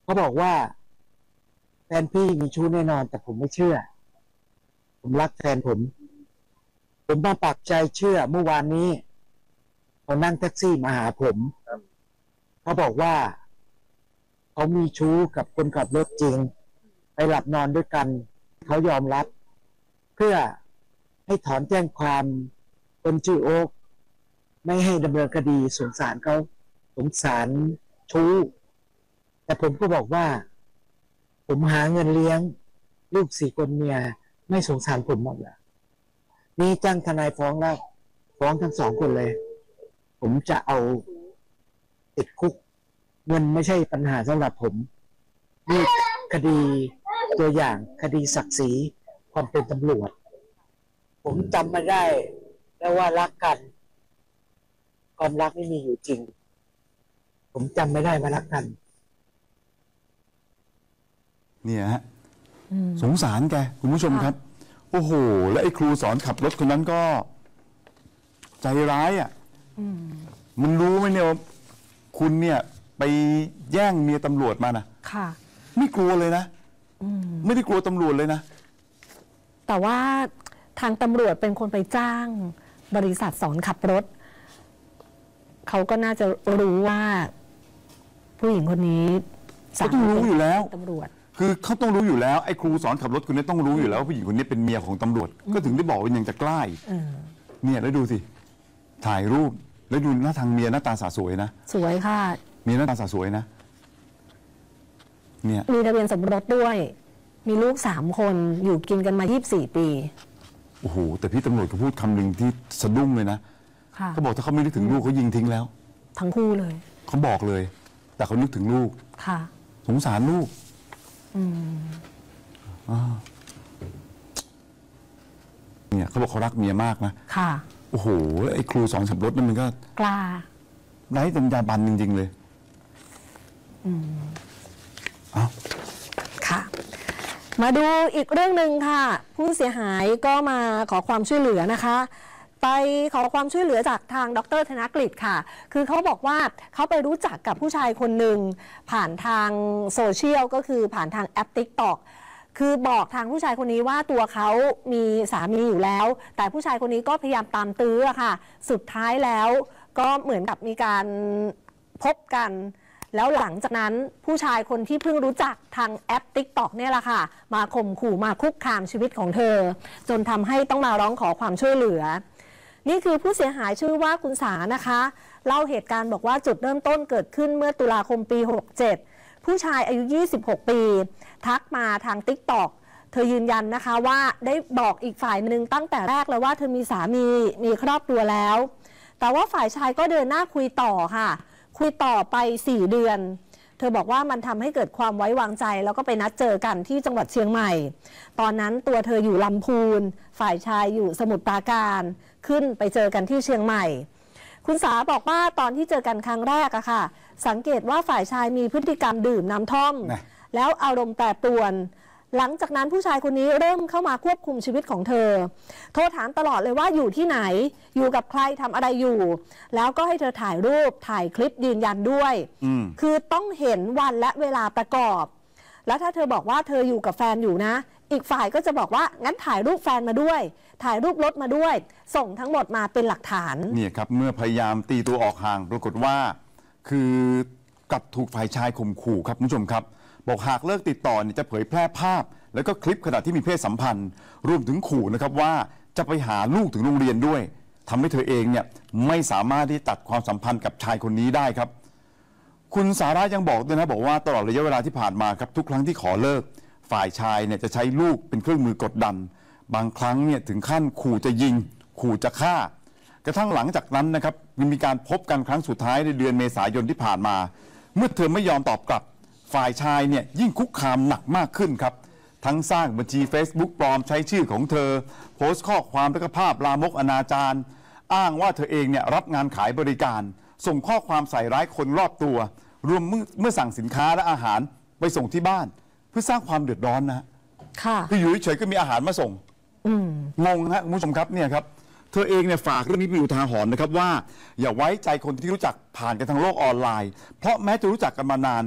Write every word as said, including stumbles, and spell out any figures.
เขาบอกว่าแฟนพี่มีชู้แน่นอนแต่ผมไม่เชื่อผมรักแฟนผมผมมาปักใจเชื่อเมื่อวานนี้เขานั่งแท็กซี่มาหาผมเขาบอกว่าเขามีชู้กับคนขับรถจริงไปหลับนอนด้วยกันเขายอมรับเพื่อให้ถอนแจ้งความคนชื่อโอ๊คไม่ให้ดำเนินคดีสงสารเขาสงสารชู้แต่ผมก็บอกว่าผมหาเงินเลี้ยงลูกสี่คนเมียไม่สงสารผมหมดเหรอนี่จ้างทนายฟ้องแล้วฟ้องทั้งสองคนเลยผมจะเอาติดคุกเงินไม่ใช่ปัญหาสำหรับผมนี่คดีตัวอย่างคดีศักดิ์ศรีความเป็นตำรวจผมจำไม่ได้แล้วว่ารักกันความรักไม่มีอยู่จริงผมจำไม่ได้ว่ารักกันเนี่ยฮะสงสารแกคุณผู้ชมครับโอ้โหและไอ้ครูสอนขับรถคนนั้นก็ใจร้ายอ่ะมันรู้ไหมเนี่ยว่าคุณเนี่ยไปแย่งเมียตำรวจมานะค่ะไม่กลัวเลยนะไม่ได้กลัวตำรวจเลยนะแต่ว่าทางตำรวจเป็นคนไปจ้างบริษัทสอนขับรถเขาก็น่าจะรู้ว่าผู้หญิงคนนี้เขาต้องรู้อยู่แล้วตำรวจคือเขาต้องรู้อยู่แล้วไอ้ครูสอนขับรถคนนี้ต้องรู้อยู่แล้วว่าผู้หญิงคนนี้เป็นเมียของตำรวจก็ถึงได้บอกว่ายังจะกล้าเนี่ยแล้วดูสิถ่ายรูปแล้วดูหน้าทางเมียหน้าตาสาสวยนะสวยค่ะเมียหน้าตาสาสวยนะเนี่ยมีทะเบียนสมรสด้วยมีลูกสามคนอยู่กินกันมายี่สิบสี่ปีโอ้โหแต่พี่ตำรวจเขาพูดคำหนึ่งที่สะดุ้งเลยนะเขาบอกถ้าเขาไม่นึกถึงลูกเขายิงทิ้งแล้วทั้งคู่เลยเขาบอกเลยแต่เขานึกถึงลูกค่ะสงสารลูกเนี่ยเขาบอกเขารักเมียมากนะค่ะโอ้โหไอ้ครูสอนขับรถนั่นมันก็กล้าไร้จรรยาบรรณจริงๆเลยอืมอ้าวค่ะมาดูอีกเรื่องหนึ่งค่ะผู้เสียหายก็มาขอความช่วยเหลือนะคะไปขอความช่วยเหลือจากทางดร.ธนกฤษค่ะคือเขาบอกว่าเขาไปรู้จักกับผู้ชายคนหนึ่งผ่านทางโซเชียลก็คือผ่านทางแอป ติ๊กต็อก คือบอกทางผู้ชายคนนี้ว่าตัวเขามีสามีอยู่แล้วแต่ผู้ชายคนนี้ก็พยายามตามตื้อค่ะสุดท้ายแล้วก็เหมือนกับมีการพบกันแล้วหลังจากนั้นผู้ชายคนที่เพิ่งรู้จักทางแอป ติ๊กต็อก เนี่ยแหละค่ะมาข่มขู่มาคุกคามชีวิตของเธอจนทำให้ต้องมาร้องขอความช่วยเหลือนี่คือผู้เสียหายชื่อว่าคุณสานะคะเล่าเหตุการณ์บอกว่าจุดเริ่มต้นเกิดขึ้นเมื่อตุลาคมปีหกเจ็ดผู้ชายอายุยี่สิบหกปีทักมาทาง ติ๊กต็อก เธอยืนยันนะคะว่าได้บอกอีกฝ่ายหนึ่งตั้งแต่แรกเลยว่าเธอมีสามีมีครอบครัวแล้วแต่ว่าฝ่ายชายก็เดินหน้าคุยต่อค่ะคุยต่อไปสี่เดือนเธอบอกว่ามันทำให้เกิดความไว้วางใจแล้วก็ไปนัดเจอกันที่จังหวัดเชียงใหม่ตอนนั้นตัวเธออยู่ลำพูนฝ่ายชายอยู่สมุทรปราการขึ้นไปเจอกันที่เชียงใหม่คุณสาบอกว่าตอนที่เจอกันครั้งแรกอะค่ะสังเกตว่าฝ่ายชายมีพฤติกรรมดื่มน้ำท่อมแล้วอารมณ์แปรปรวนหลังจากนั้นผู้ชายคนนี้เริ่มเข้ามาควบคุมชีวิตของเธอโทรถามตลอดเลยว่าอยู่ที่ไหนอยู่กับใครทำอะไรอยู่แล้วก็ให้เธอถ่ายรูปถ่ายคลิปยืนยันด้วยคือต้องเห็นวันและเวลาประกอบแล้วถ้าเธอบอกว่าเธออยู่กับแฟนอยู่นะอีกฝ่ายก็จะบอกว่างั้นถ่ายรูปแฟนมาด้วยถ่ายรูปรถมาด้วยส่งทั้งหมดมาเป็นหลักฐานเนี่ยครับเมื่อพยายามตีตัวออกห่างปรากฏว่าคือกลับถูกฝ่ายชายข่มขู่ครับคุณผู้ชมครับบอกหากเลิกติดต่อเนี่ยจะเผยแพร่ภาพแล้วก็คลิปขณะที่มีเพศสัมพันธ์รวมถึงขู่นะครับว่าจะไปหาลูกถึงโรงเรียนด้วยทำให้เธอเองเนี่ยไม่สามารถที่ตัดความสัมพันธ์กับชายคนนี้ได้ครับคุณสาระยังบอกด้วยนะบอกว่าตลอดระยะเวลาที่ผ่านมาครับทุกครั้งที่ขอเลิกฝ่ายชายเนี่ยจะใช้ลูกเป็นเครื่องมือกดดันบางครั้งเนี่ยถึงขั้นขู่จะยิงขู่จะฆ่ากระทั่งหลังจากนั้นนะครับมีการพบกันครั้งสุดท้ายในเดือนเมษายนที่ผ่านมาเมื่อเธอไม่ยอมตอบกลับฝ่ายชายเนี่ยยิ่งคุกคามหนักมากขึ้นครับทั้งสร้างบัญชี Facebook ปลอมใช้ชื่อของเธอโพสต์ข้อความและก็ภาพลามกอนาจารอ้างว่าเธอเองเนี่ยรับงานขายบริการส่งข้อความใส่ร้ายคนรอบตัวรวมเมื่อสั่งสินค้าและอาหารไปส่งที่บ้านเพื่อสร้างความเดือดร้อนนะฮะคืออยู่เฉยๆก็มีอาหารมาส่งงงฮะคุณผู้ชมครับเนี่ยครับเธอเองเนี่ยฝากเรื่องนี้เป็นอุทาหรณ์นะครับว่าอย่าไว้ใจคนที่รู้จักผ่านกันทางโลกออนไลน์เพราะแม้จะรู้จักกันมานาน